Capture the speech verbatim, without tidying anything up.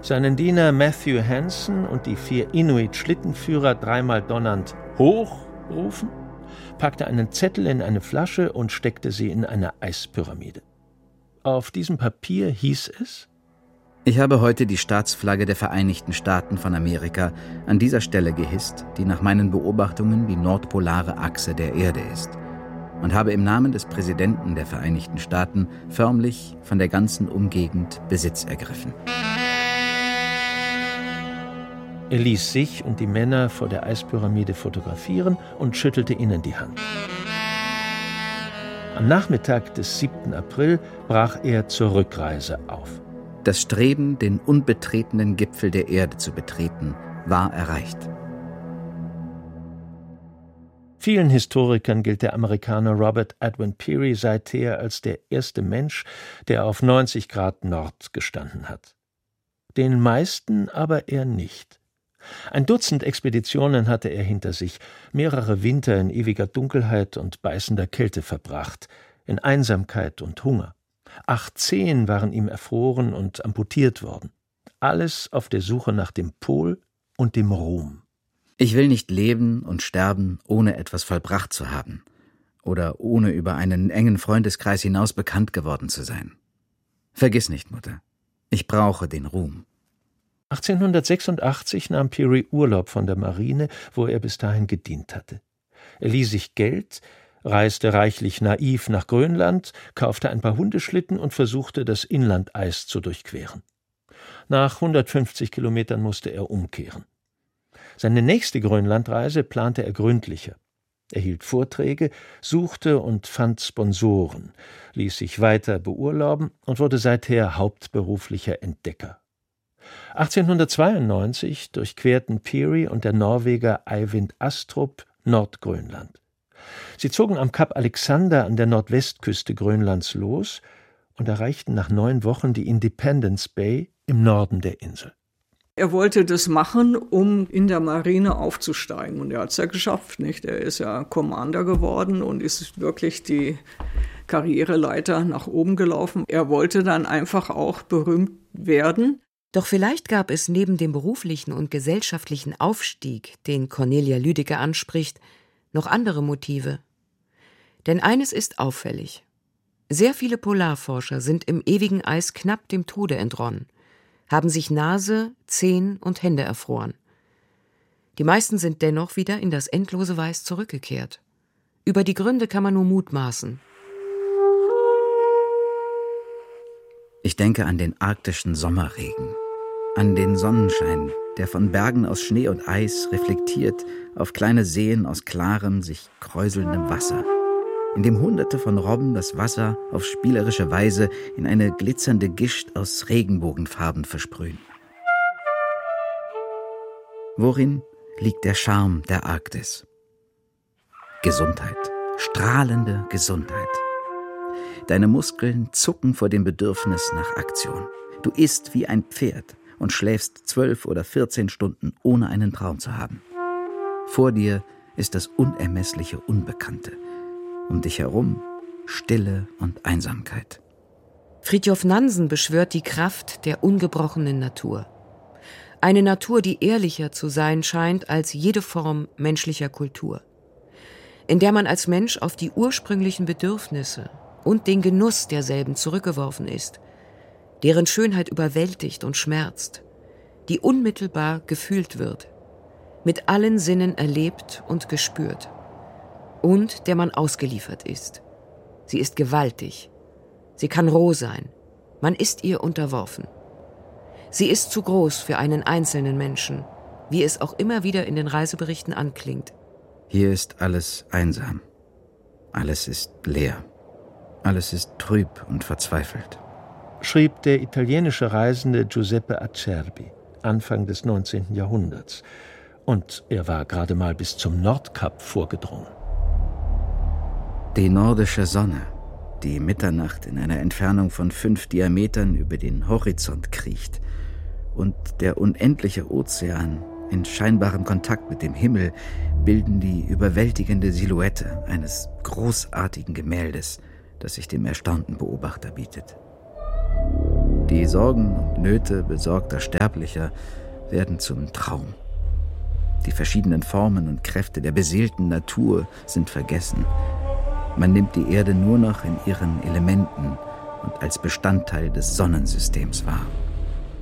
seinen Diener Matthew Hansen und die vier Inuit-Schlittenführer dreimal donnernd »Hoch« rufen, packte einen Zettel in eine Flasche und steckte sie in eine Eispyramide. Auf diesem Papier hieß es: Ich habe heute die Staatsflagge der Vereinigten Staaten von Amerika an dieser Stelle gehisst, die nach meinen Beobachtungen die nordpolare Achse der Erde ist, und habe im Namen des Präsidenten der Vereinigten Staaten förmlich von der ganzen Umgegend Besitz ergriffen. Er ließ sich und die Männer vor der Eispyramide fotografieren und schüttelte ihnen die Hand. Am Nachmittag des siebten April brach er zur Rückreise auf. Das Streben, den unbetretenen Gipfel der Erde zu betreten, war erreicht. Vielen Historikern gilt der Amerikaner Robert Edwin Peary seither als der erste Mensch, der auf neunzig Grad Nord gestanden hat. Den meisten aber er nicht. Ein Dutzend Expeditionen hatte er hinter sich, mehrere Winter in ewiger Dunkelheit und beißender Kälte verbracht, in Einsamkeit und Hunger. Acht Zehen waren ihm erfroren und amputiert worden. Alles auf der Suche nach dem Pol und dem Ruhm. Ich will nicht leben und sterben, ohne etwas vollbracht zu haben oder ohne über einen engen Freundeskreis hinaus bekannt geworden zu sein. Vergiss nicht, Mutter, ich brauche den Ruhm. achtzehnhundertsechsundachtzig nahm Peary Urlaub von der Marine, wo er bis dahin gedient hatte. Er lieh sich Geld, reiste reichlich naiv nach Grönland, kaufte ein paar Hundeschlitten und versuchte, das Inlandeis zu durchqueren. Nach hundertfünfzig Kilometern musste er umkehren. Seine nächste Grönlandreise plante er gründlicher. Er hielt Vorträge, suchte und fand Sponsoren, ließ sich weiter beurlauben und wurde seither hauptberuflicher Entdecker. achtzehnhundertzweiundneunzig durchquerten Peary und der Norweger Eyvind Astrup Nordgrönland. Sie zogen am Kap Alexander an der Nordwestküste Grönlands los und erreichten nach neun Wochen die Independence Bay im Norden der Insel. Er wollte das machen, um in der Marine aufzusteigen. Und er hat es ja geschafft, nicht? Er ist ja Commander geworden und ist wirklich die Karriereleiter nach oben gelaufen. Er wollte dann einfach auch berühmt werden. Doch vielleicht gab es neben dem beruflichen und gesellschaftlichen Aufstieg, den Cornelia Lüdecke anspricht, noch andere Motive. Denn eines ist auffällig. Sehr viele Polarforscher sind im ewigen Eis knapp dem Tode entronnen, haben sich Nase, Zehen und Hände erfroren. Die meisten sind dennoch wieder in das endlose Weiß zurückgekehrt. Über die Gründe kann man nur mutmaßen. Ich denke an den arktischen Sommerregen, an den Sonnenschein, der von Bergen aus Schnee und Eis reflektiert auf kleine Seen aus klarem, sich kräuselndem Wasser, in dem Hunderte von Robben das Wasser auf spielerische Weise in eine glitzernde Gischt aus Regenbogenfarben versprühen. Worin liegt der Charme der Arktis? Gesundheit, strahlende Gesundheit. Deine Muskeln zucken vor dem Bedürfnis nach Aktion. Du isst wie ein Pferd und schläfst zwölf oder vierzehn Stunden, ohne einen Traum zu haben. Vor dir ist das unermessliche Unbekannte. Um dich herum Stille und Einsamkeit. Fridtjof Nansen beschwört die Kraft der ungebrochenen Natur. Eine Natur, die ehrlicher zu sein scheint als jede Form menschlicher Kultur. In der man als Mensch auf die ursprünglichen Bedürfnisse und den Genuss derselben zurückgeworfen ist, deren Schönheit überwältigt und schmerzt, die unmittelbar gefühlt wird, mit allen Sinnen erlebt und gespürt, und der man ausgeliefert ist. Sie ist gewaltig, sie kann roh sein, man ist ihr unterworfen. Sie ist zu groß für einen einzelnen Menschen, wie es auch immer wieder in den Reiseberichten anklingt. Hier ist alles einsam, alles ist leer, alles ist trüb und verzweifelt, schrieb der italienische Reisende Giuseppe Acerbi Anfang des neunzehnten Jahrhunderts. Und er war gerade mal bis zum Nordkap vorgedrungen. Die nordische Sonne, die Mitternacht in einer Entfernung von fünf Diametern über den Horizont kriecht, und der unendliche Ozean in scheinbarem Kontakt mit dem Himmel bilden die überwältigende Silhouette eines großartigen Gemäldes, das sich dem erstaunten Beobachter bietet. Die Sorgen und Nöte besorgter Sterblicher werden zum Traum. Die verschiedenen Formen und Kräfte der beseelten Natur sind vergessen. Man nimmt die Erde nur noch in ihren Elementen und als Bestandteil des Sonnensystems wahr.